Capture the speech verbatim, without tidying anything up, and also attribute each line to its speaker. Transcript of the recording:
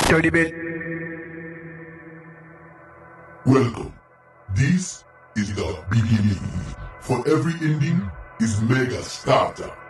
Speaker 1: Dirty bit.
Speaker 2: Welcome. This is the beginning. For every ending is mega starter.